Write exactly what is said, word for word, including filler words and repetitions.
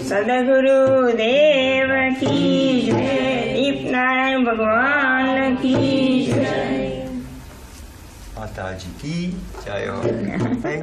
सदगुरु देव की जय। दीप नारायण भगवान की जय। माता जी की जय हो।